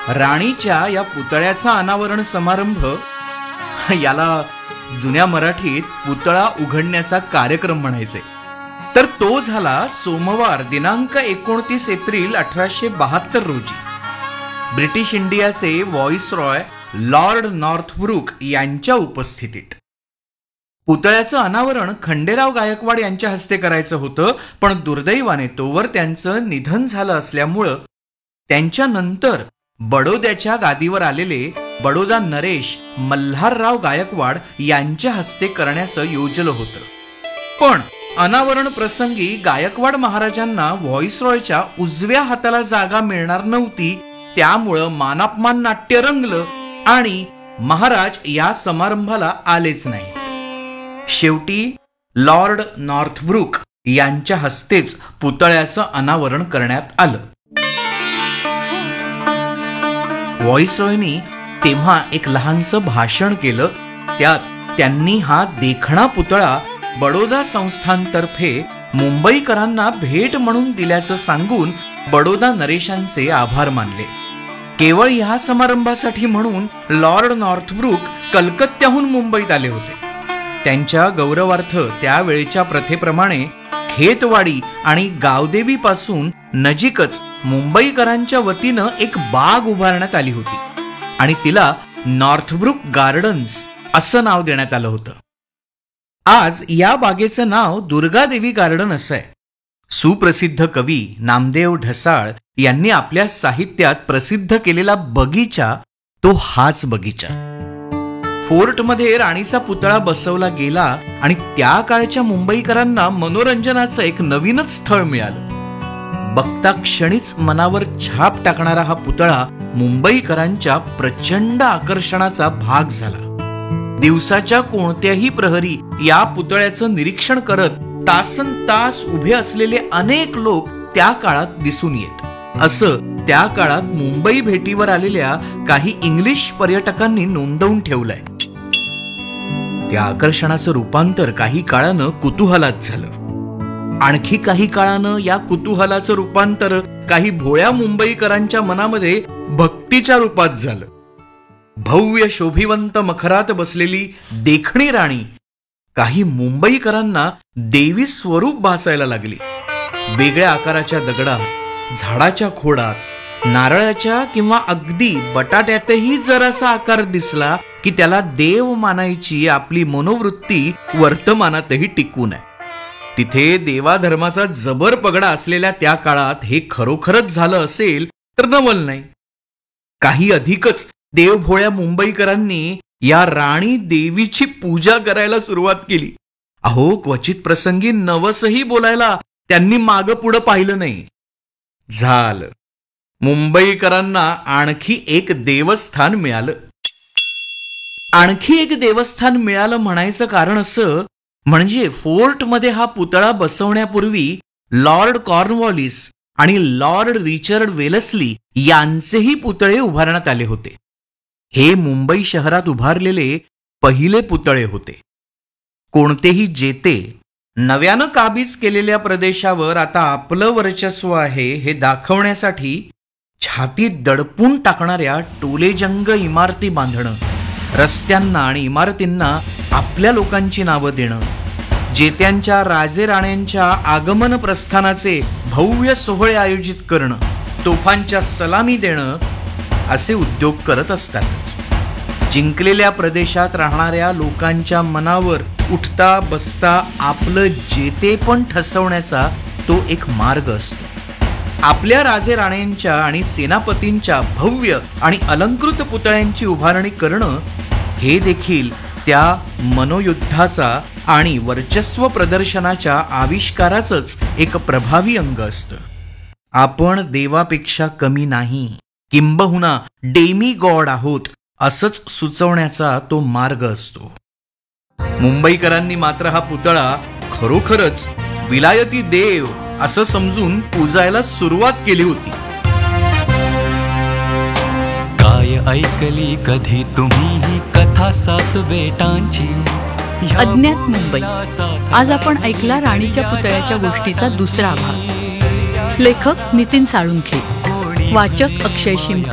राणीच्या या पुतळ्याचा अनावरण समारंभ, याला जुन्या मराठीत पुतळा उघडण्याचा कार्यक्रम म्हणायचे. तर तो झाला सोमवार दिनांक 29 एप्रिल 1872 रोजी ब्रिटिश इंडियाचे व्हॉइसरॉय लॉर्ड नॉर्थब्रूक यांच्या उपस्थितीत. पुतळ्याचं अनावरण खंडेराव गायकवाड यांच्या हस्ते करायचं होतं, पण दुर्दैवाने तोवर त्यांचं निधन झालं असल्यामुळं त्यांच्यानंतर बडोद्याच्या गादीवर आलेले बडोदा नरेश मल्हारराव गायकवाड यांच्या हस्ते करण्याचं योजलं होतं. पण अनावरण प्रसंगी गायकवाड महाराजांना व्हॉइसरॉयच्या उजव्या हाताला जागा मिळणार नव्हती. त्यामुळं मानापमान नाट्य रंगलं आणि महाराज या समारंभाला आलेच नाही. शेवटी लॉर्ड नॉर्थब्रूक यांच्या हस्तेच पुतळ्याचं अनावरण करण्यात आलं. व्हॉइसरॉयनी तेव्हा एक लहानसं भाषण केलं. त्यात त्यांनी हा देखणा पुतळा बडोदा संस्थानतर्फे मुंबईकरांना भेट म्हणून दिल्याचं सांगून बडोदा नरेशांचे आभार मानले. केवळ ह्या समारंभासाठी म्हणून लॉर्ड नॉर्थब्रूक कलकत्त्याहून मुंबईत आले होते. त्यांच्या गौरवार्थ त्यावेळेच्या प्रथेप्रमाणे खेतवाडी आणि गावदेवी पासून नजीकच मुंबईकरांच्या वतीनं एक बाग उभारण्यात आली होती आणि तिला नॉर्थब्रूक गार्डन्स असं नाव देण्यात आलं होतं. आज या बागेचं नाव दुर्गादेवी गार्डन असं आहे. सुप्रसिद्ध कवी नामदेव ढसाळ यांनी आपल्या साहित्यात प्रसिद्ध केलेला बगीचा तो हाच बगीचा. फोर्टमध्ये राणीचा पुतळा बसवला गेला आणि त्या काळच्या मुंबईकरांना मनोरंजनाचं एक नवीनच स्थळ मिळालं. बघता क्षणीच मनावर छाप टाकणारा हा पुतळा मुंबईकरांच्या प्रचंड आकर्षणाचा भाग झाला. दिवसाच्या कोणत्याही प्रहरी या पुतळ्याचं निरीक्षण करत तासन तास उभे असलेले अनेक लोक त्या काळात दिसून येत. असं त्या काळात मुंबई भेटीवर आलेल्या काही इंग्लिश पर्यटकांनी नोंदवून ठेवलंय. त्या आकर्षणाचं रूपांतर काही काळानं कुतूहलात झालं. आणखी काही काळानं या कुतूहलाचं रूपांतर काही भोळ्या मुंबईकरांच्या मनामध्ये भक्तीच्या रूपात झालं. भव्य शोभिवंत मखरात बसलेली देखणी राणी काही मुंबईकरांना देवी स्वरूप भासायला लागली. वेगळ्या आकाराच्या दगडात, झाडाच्या खोडात, नारळाच्या किंवा अगदी बटाट्यातही जरासा आकार दिसला की त्याला देव मानायची आपली मनोवृत्ती वर्तमानातही टिकून आहे. तिथे देवाधर्माचा जबर पगडा असलेल्या त्या काळात हे खरोखरच झालं असेल तर नवल नाही. काही अधिकच देवभोळ्या मुंबईकरांनी या राणी देवीची पूजा करायला सुरुवात केली. अहो, क्वचित प्रसंगी नवसही बोलायला त्यांनी मागं पुढं पाहिलं नाही. झालं, मुंबईकरांना आणखी एक देवस्थान मिळालं. आणखी एक देवस्थान मिळालं म्हणायचं कारण असं म्हणजे फोर्टमध्ये हा पुतळा बसवण्यापूर्वी लॉर्ड कॉर्नवॉलिस आणि लॉर्ड रिचर्ड वेलस्ली यांचेही पुतळे उभारण्यात आले होते. हे मुंबई शहरात उभारलेले पहिले पुतळे होते. कोणतेही जेते नव्यानं काबीज केलेल्या प्रदेशावर आता आपलं वर्चस्व आहे हे दाखवण्यासाठी छातीत दडपून टाकणाऱ्या टोलेजंग इमारती बांधणं, रस्त्यांना आणि इमारतींना आपल्या लोकांची नावं देणं, जेत्यांच्या राजे राण्यांच्या आगमन प्रस्थानाचे भव्य सोहळे आयोजित करणं, तोफांच्या सलामी देणं असे उद्योग करत असतातच. जिंकलेल्या प्रदेशात राहणाऱ्या लोकांच्या मनावर उठता बसता आपलं जेते पण ठसवण्याचा तो एक मार्ग असतो. आपल्या राजे राण्यांच्या आणि सेनापतींच्या भव्य आणि अलंकृत पुतळ्यांची उभारणी करणं हे देखील त्या मनोयुद्धाचा आणि वर्चस्व प्रदर्शनाच्या आविष्काराचंच एक प्रभावी अंग असतं. आपण देवापेक्षा कमी नाही, किंबहुना डेमी गॉड आहोत असंच सुचवण्याचा तो मार्ग असतो. मुंबईकरांनी मात्र हा पुतळा खरोखरच विलायती देव असं समजून पूजायला सुरुवात केली होती. काय ऐकली कधी तुम्ही ही कथा सात बेटांची? अज्ञात मुंबई. आज आपण ऐकला राणीच्या पुतळ्याच्या गोष्टीचा दुसरा भाग. लेखक नितीन साळुंखे, वाचक अक्षय शिंपी.